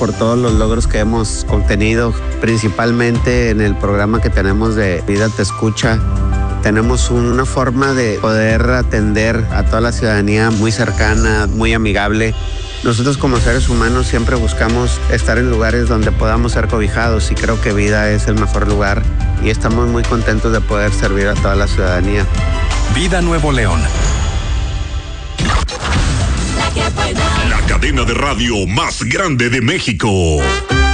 por todos los logros que hemos obtenido, principalmente en el programa que tenemos de Vida Te Escucha. Tenemos una forma de poder atender a toda la ciudadanía muy cercana, muy amigable. Nosotros como seres humanos siempre buscamos estar en lugares donde podamos ser cobijados y creo que Vida es el mejor lugar y estamos muy contentos de poder servir a toda la ciudadanía. Vida Nuevo León. La cadena de radio más grande de México.